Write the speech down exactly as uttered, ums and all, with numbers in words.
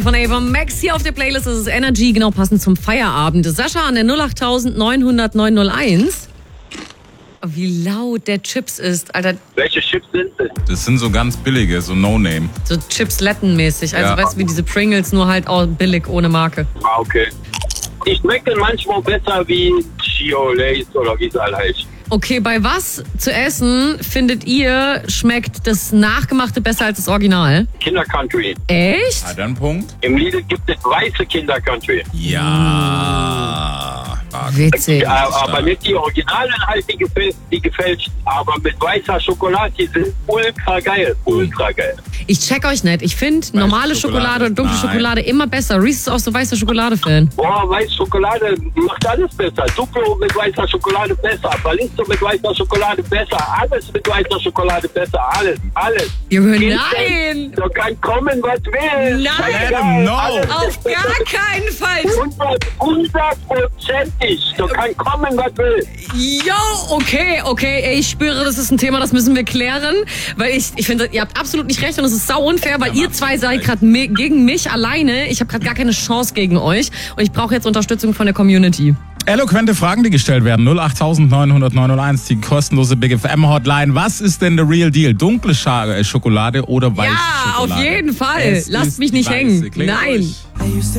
Von Ava Max hier auf der Playlist. Das ist Energy, genau passend zum Feierabend. Sascha an der null acht neun null null neun null eins. Wie laut der Chips ist, Alter. Welche Chips sind das? Das sind so ganz billige, so No-Name. So Chips-Letten-mäßig. Also Ja. weißt du, wie diese Pringles, nur halt auch billig, ohne Marke. Ah, okay. Die schmecken manchmal besser wie Chio, Lays oder wie es alle heißt. Okay, bei was zu essen findet ihr, schmeckt das Nachgemachte besser als das Original? Kinder Country. Echt? Hat er einen Punkt? Im Lidl gibt es weiße Kinder Country. Ja. Witzig. Ja, aber nicht die Originalen, halt die, gefäl die gefälschten. Aber mit weißer Schokolade, die sind ultra geil. Ultra geil. Ich check euch nicht. Ich finde normale Schokolade, Schokolade, und dunkle nein. Schokolade immer besser. Reese ist auch so weißer Schokolade-Fan. Boah, weiße Schokolade macht alles besser. Duplo mit weißer Schokolade besser. Balisto mit weißer Schokolade besser. Alles mit weißer Schokolade besser. Alles, alles. Junge, Kind nein! denkt, Da kann kommen, was will. Nein! Scheißegal, No. alles Auf ist besser. gar keinen Fall! Hundertprozentig. Da kann kommen, was will. Jo, okay, okay. Ey, ich spüre, das ist ein Thema, das müssen wir klären. Weil ich, ich finde, ihr habt absolut nicht recht und es ist sau unfair, weil ihr zwei seid gerade gegen mich alleine. Ich habe gerade gar keine Chance gegen euch. Und ich brauche jetzt Unterstützung von der Community. Eloquente Fragen, die gestellt werden. null acht neun null null neun null eins, die kostenlose Big F M Hotline. Was ist denn der Real Deal? Dunkle Scha- Schokolade oder weiße Ja, Schokolade? auf jeden Fall. Es Lasst ist mich die nicht weiße. hängen. Klingt Nein. durch.